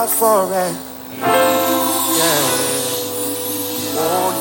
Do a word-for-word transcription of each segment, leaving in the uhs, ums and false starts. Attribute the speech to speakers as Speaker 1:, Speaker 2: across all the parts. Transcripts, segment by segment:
Speaker 1: For it. Yeah. Oh,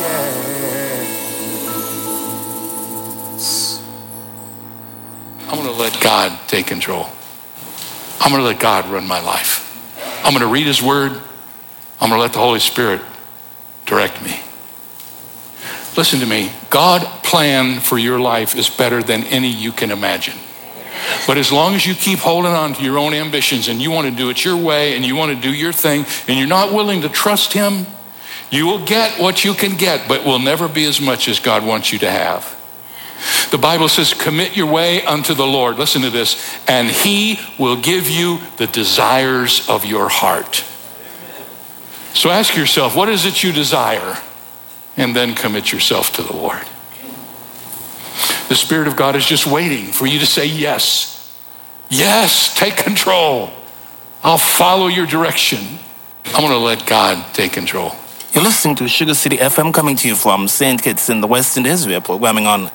Speaker 1: yeah.
Speaker 2: I'm going to let God take control. I'm going to let God run my life. I'm going to read his word. I'm going to let the Holy Spirit direct me. Listen to me. God's plan for your life is better than any you can imagine. But as long as you keep holding on to your own ambitions and you want to do it your way and you want to do your thing and you're not willing to trust him, you will get what you can get, but will never be as much as God wants you to have. The Bible says, commit your way unto the Lord. Listen to this. And he will give you the desires of your heart. So ask yourself, what is it you desire? And then commit yourself to the Lord. The Spirit of God is just waiting for you to say yes. Yes, take control. I'll follow your direction. I'm going to let God take control.
Speaker 3: You're listening to Sugar City F M, coming to you from Saint Kitts in the West Indies. We are programming on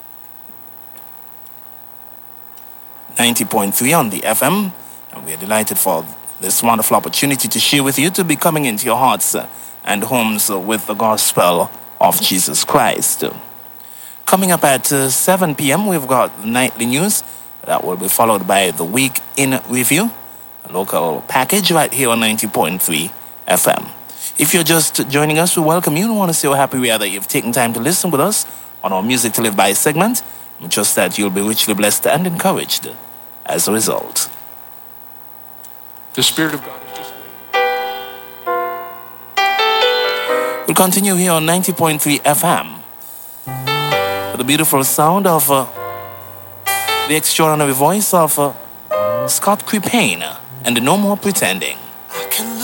Speaker 3: ninety point three on the F M. And we are delighted for this wonderful opportunity to share with you, to be coming into your hearts and homes with the gospel of Jesus Christ. Coming up at uh, seven p.m., we've got nightly news. That will be followed by the Week in Review, a local package right here on ninety point three F M. If you're just joining us, we welcome you and want to say how happy we are that you've taken time to listen with us on our Music to Live By segment. We trust that you'll be richly blessed and encouraged as a result.
Speaker 2: The Spirit of God is just waiting.
Speaker 3: We'll continue here on ninety point three F M. The beautiful sound of uh, the extraordinary voice of uh, Scott Crepane and No More Pretending.